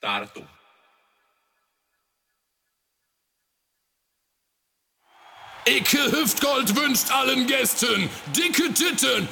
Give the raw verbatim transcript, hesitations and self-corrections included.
Tartu. Icke Hüftgold wünscht allen Gästen dicke Titten,